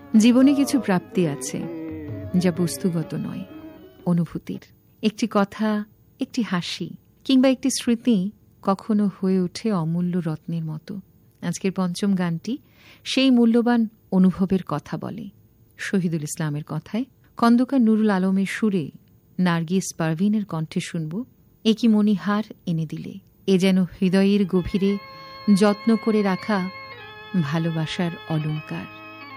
জীবনে কিছু প্রাপ্তি আছে যা বস্তুগত নয়, অনুভূতির। একটি কথা, একটি হাসি কিংবা একটি স্মৃতি কখনো হয়ে ওঠে অমূল্য রত্নের মতো। আজকের পঞ্চম গানটি সেই মূল্যবান অনুভবের কথা বলে। শহীদুল ইসলামের কথায়, খন্দকার নুরুল আলমের সুরে, নার্গিস পারভিনের কণ্ঠে শুনব একই মণিহার এনে দিলে। এ যেন হৃদয়ের গভীরে যত্ন করে রাখা ভালোবাসার অলংকার।